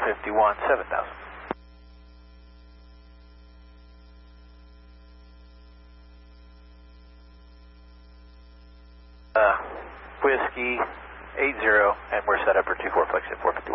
451, 7,000. Whiskey 80, and we're set up for 24 flex at 451.